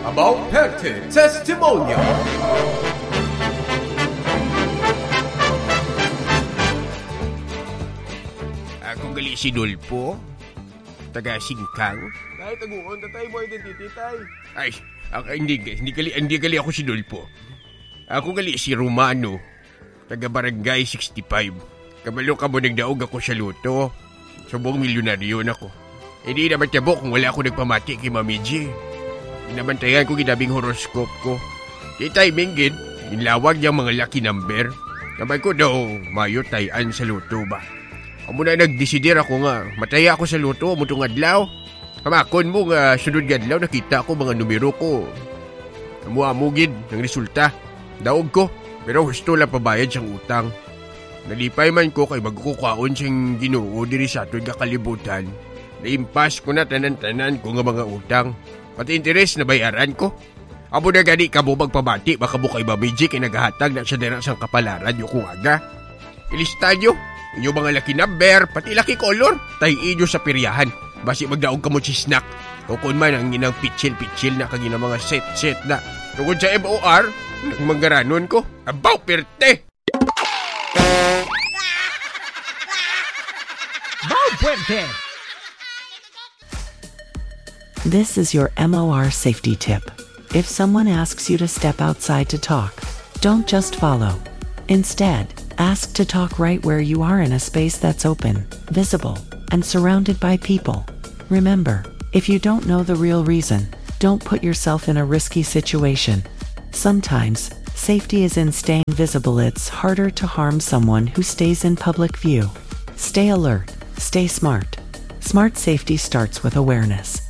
About Perte Testimonial. Ako gali si Dulpo, taga Singkang. Tay, taguon, tatay mo identity, tay. Ay, hindi gali ako si Dulpo. Ako gali si Romano, taga Barangay 65. Kabalo ka mo nagdaog ako sa luto. Subong milyonaryo na ko. Hindi naman tiyabo kung wala ako nagpamati kay Mami G. Inabantayan ko ginabing horoscope ko. Di timing gid, inlawag niyang mga lucky number. Sabay ko daw, mayo tayan sa luto ba? Amo na nagdesidir ako nga, mataya ako sa luto, mutong adlaw. Kamakon mo nga, sunod adlaw, nakita ko mga numero ko. Amo-amugid ng resulta. Daog ko, pero gusto lang pabayad siyang utang. Nalipay man ko kay magkukaon siyang Ginoo diri sa atong kakalibutan. Naimpas ko na tanan-tanan ko nga mga utang. Pati interes na bayaran ko. Amo na gani ka mo magpamati, baka mo kay Babiji kay naghahatag na siya dira sang kapalaran yung kuwaga. Ilista nyo, inyo mga laki number, pati laki color, tay inyo sa piryahan. Basi magdaog ka mo si snack. O kung man ang inang pitsil-pitsil na kagina mga set-set na. Tungkol sa MOR, nagmangaranon ko, abaw perte! This is your MOR safety tip. If someone asks you to step outside to talk, don't just follow. Instead, ask to talk right where you are in a space that's open, visible, and surrounded by people. Remember, if you don't know the real reason, don't put yourself in a risky situation. Sometimes, safety is in staying visible. It's harder to harm someone who stays in public view. Stay alert, stay smart. Smart safety starts with awareness.